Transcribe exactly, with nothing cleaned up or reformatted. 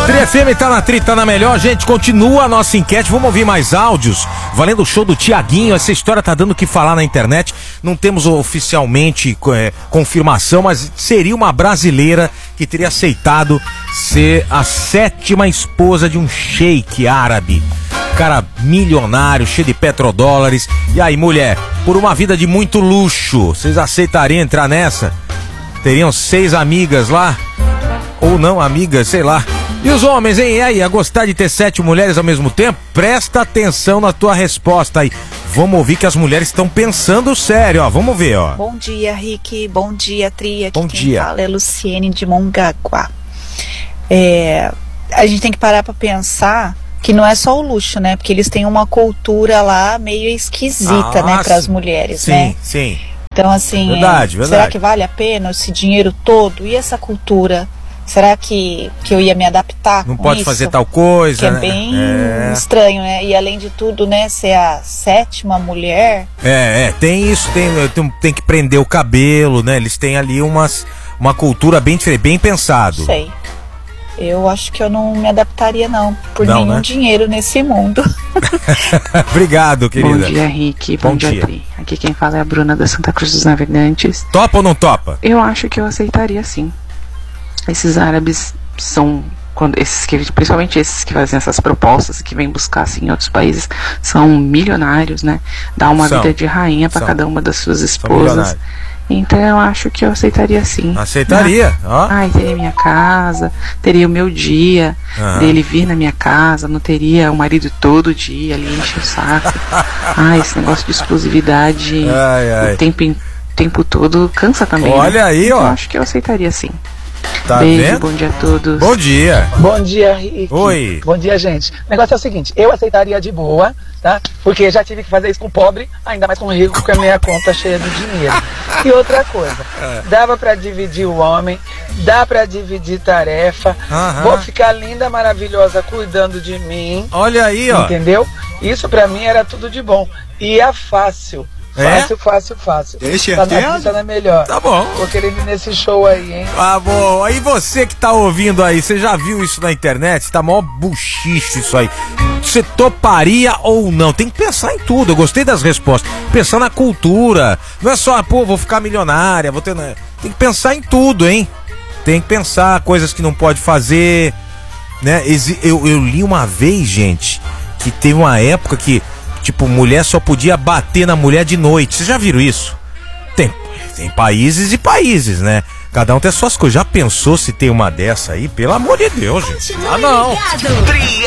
Tri F M tá na Tri, tá na melhor. Gente, continua a nossa enquete. Vamos ouvir mais áudios. Valendo o show do Tiaguinho. Essa história tá dando o que falar na internet. Não temos oficialmente é, confirmação, mas seria uma brasileira que teria aceitado ser a sétima esposa de um sheik árabe. Cara milionário, cheio de petrodólares. E aí, mulher, por uma vida de muito luxo, vocês aceitariam entrar nessa? Teriam seis amigas lá? Ou não, amigas, sei lá. E os homens, hein? E aí, a gostar de ter sete mulheres ao mesmo tempo? Presta atenção na tua resposta aí. Vamos ouvir que as mulheres estão pensando sério, ó. Vamos ver, ó. Bom dia, Rick. Bom dia, Tri. Aqui Bom quem dia. fala é Luciene de Mongaguá. É, a gente tem que parar pra pensar que não é só o luxo, né? Porque eles têm uma cultura lá meio esquisita, ah, né? Para as sim. mulheres, sim, né? Sim, sim. Então, assim, verdade, é, verdade. será que vale a pena esse dinheiro todo? E essa cultura? Será que, que eu ia me adaptar Não com pode isso? fazer tal coisa, Que é né? bem É. estranho, né? E além de tudo, né? Ser a sétima mulher. É, é, tem isso, tem, tem, tem que prender o cabelo, né? Eles têm ali umas, uma cultura bem diferente, bem pensado. Não sei. Eu acho que eu não me adaptaria, não. Por Não, nenhum né? dinheiro nesse mundo. Obrigado, querida. Bom dia, Rick. Bom, Bom dia, dia. Tri. Aqui quem fala é a Bruna da Santa Cruz dos Navegantes. Topa ou não topa? Eu acho que eu aceitaria sim. Esses árabes são, quando esses que, principalmente esses que fazem essas propostas, que vêm buscar assim em outros países, são milionários, né? Dá uma São. vida de rainha para São. cada uma das suas São esposas. milionários. Então eu acho que eu aceitaria sim. Aceitaria, ó. Ai, teria minha casa, teria o meu dia, Aham. dele vir na minha casa, não teria o marido todo dia ali enche o saco. Ai, esse negócio de exclusividade Ai, ai. o tempo, in- tempo todo cansa também. Olha né? aí, Então, ó. eu acho que eu aceitaria sim. Tá Beijo, vendo? bom dia a todos. Bom dia. Bom dia, Rick. Oi. Bom dia, gente. O negócio é o seguinte, eu aceitaria de boa, tá? Porque já tive que fazer isso com pobre, ainda mais com rico, com a minha conta cheia de dinheiro. E outra coisa, dava pra dividir o homem, dá pra dividir tarefa, Aham. vou ficar linda, maravilhosa, cuidando de mim, Olha aí, ó. entendeu? Isso pra mim era tudo de bom. E é fácil. É? Fácil, fácil, fácil. Tem Tá certeza? na pista, não é melhor. Tá bom. Tô querendo ir nesse show aí, hein? Ah, bom. Aí você que tá ouvindo aí, você já viu isso na internet? Tá mó buchiche isso aí. Você toparia ou não? Tem que pensar em tudo. Eu gostei das respostas. Pensar na cultura. Não é só, pô, vou ficar milionária, vou ter... Tem que pensar em tudo, hein? Tem que pensar coisas que não pode fazer, né? Exi- Eu, eu li uma vez, gente, que teve uma época que, tipo, mulher só podia bater na mulher de noite. Vocês já viram isso? Tem, tem países e países, né? Cada um tem as suas coisas. Já pensou se tem uma dessa aí? Pelo amor de Deus, gente. Ah, não. Tri